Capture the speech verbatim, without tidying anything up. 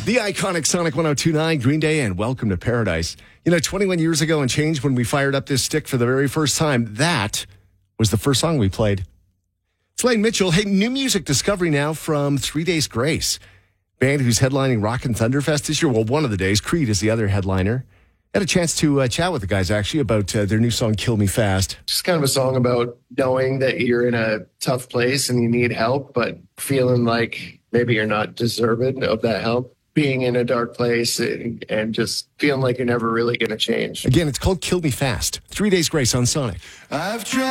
The iconic Sonic one oh two point nine, Green Day, and Welcome to Paradise. You know, twenty-one years ago and change when we fired up this stick for the very first time, that was the first song we played. It's Lane Mitchell. Hey, new music discovery now from Three Days Grace, band who's headlining Rockin' Thunderfest this year. Well, one of the days. Creed is the other headliner. Had a chance to uh, chat with the guys, actually, about uh, their new song, Kill Me Fast. Just kind of a song about knowing that you're in a tough place and you need help, but feeling like maybe you're not deserving of that help. Being in a dark place and, and just feeling like you're never really going to change. Again, it's called Kill Me Fast. Three Days Grace on Sonic. I've tried.